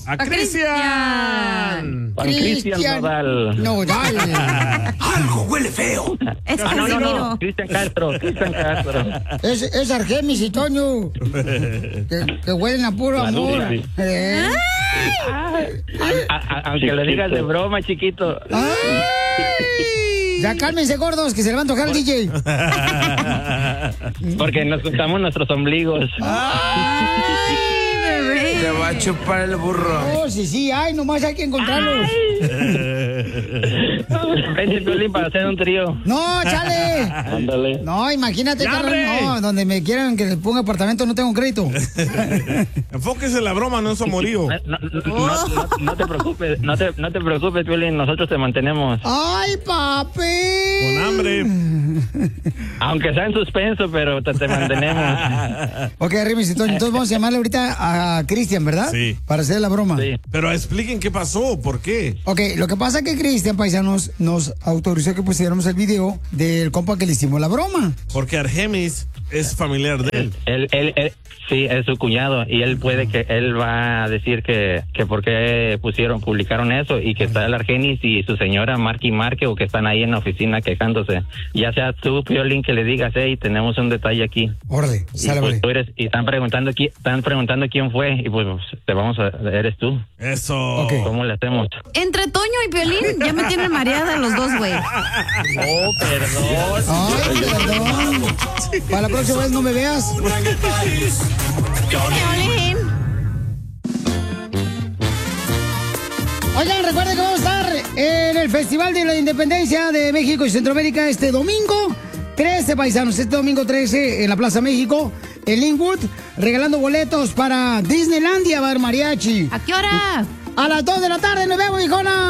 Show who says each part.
Speaker 1: ¡A Cristian!
Speaker 2: Juan Cristian Nodal.
Speaker 3: Nodal.
Speaker 4: Algo huele feo.
Speaker 5: Es
Speaker 2: No. Cristian Castro.
Speaker 3: Es Argemis y Toño. que huelen a puro amor.
Speaker 2: Sí. Aunque le digas de broma, chiquito.
Speaker 3: Ya cálmense, gordos, que se le va a antojar el DJ.
Speaker 2: Porque nos juntamos nuestros ombligos.
Speaker 4: Te va a chupar el burro.
Speaker 3: Oh, sí, ay, nomás hay que encontrarlos.
Speaker 2: Vente, Piolín, para hacer un trío.
Speaker 3: No, chale.
Speaker 2: Ándale.
Speaker 3: No, imagínate, carnal, no, donde me quieran que les ponga apartamento no tengo crédito.
Speaker 1: Enfóquese en la broma, no es amorío.
Speaker 2: No te preocupes, no te preocupes, Piolín, nosotros te mantenemos.
Speaker 3: Ay, papi.
Speaker 1: Con hambre.
Speaker 2: Aunque sea en suspenso, pero te mantenemos.
Speaker 3: Ok, Argemis y Toño, entonces vamos a llamarle ahorita a Cristian, ¿verdad?
Speaker 1: Sí.
Speaker 3: Para hacer la broma.
Speaker 2: Sí.
Speaker 1: Pero expliquen qué pasó, por qué.
Speaker 3: Ok, lo que pasa es que Cristian, paisanos, nos autorizó que pusiéramos el video del compa que le hicimos la broma.
Speaker 1: Porque Argemis es familiar de él.
Speaker 2: Él sí, es su cuñado y él va a decir que por qué publicaron eso y que está el Argenis y su señora Marque o que están ahí en la oficina quejándose. Ya sea tú, Piolín, que le digas, hey, tenemos un detalle aquí.
Speaker 3: Órale, sale,
Speaker 2: pues, y están preguntando quién fue y pues eres tú.
Speaker 1: Eso.
Speaker 3: Okay.
Speaker 2: ¿Cómo le hacemos?
Speaker 5: Entre Toño y Piolín ya me tienen mareada los dos, güey.
Speaker 2: Oh, perdón.
Speaker 3: Ay, perdón. Para la próxima vez no me veas.
Speaker 5: Piolín.
Speaker 3: Oigan, recuerden que vamos a estar en el Festival de la Independencia de México y Centroamérica este domingo 13, paisanos. Este domingo 13 en la Plaza México, en Linwood, regalando boletos para Disneylandia, bar mariachi.
Speaker 5: ¿A qué hora?
Speaker 3: A las 2 de la tarde, nos vemos, hijona.